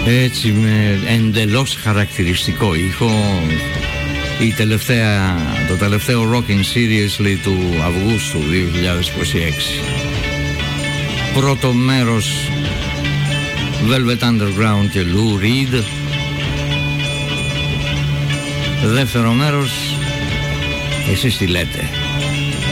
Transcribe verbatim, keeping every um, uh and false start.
Έτσι με εντελώς χαρακτηριστικό ήχο, η τελευταία, το τελευταίο Rockin' Seriously του Αυγούστου δύο χιλιάδες είκοσι έξι. Πρώτο μέρος Velvet Underground και Lou Reed. Δεύτερο μέρος, εσείς τι λέτε?